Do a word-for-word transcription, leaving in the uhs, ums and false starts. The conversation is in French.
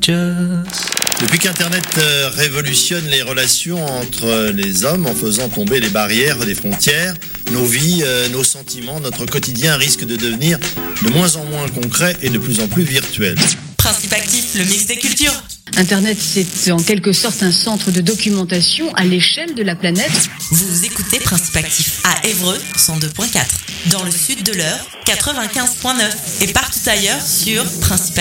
pictures. Depuis qu'Internet euh, révolutionne les relations entre les hommes en faisant tomber les barrières des frontières, nos vies, euh, nos sentiments, notre quotidien risquent de devenir de moins en moins concrets et de plus en plus virtuels. Principe actif, le mix des cultures. Internet, c'est en quelque sorte un centre de documentation à l'échelle de la planète. Vous écoutez Principe actif à Évreux, cent deux virgule quatre. Dans le sud de l'Eure, quatre-vingt-quinze virgule neuf. Et partout ailleurs sur Principe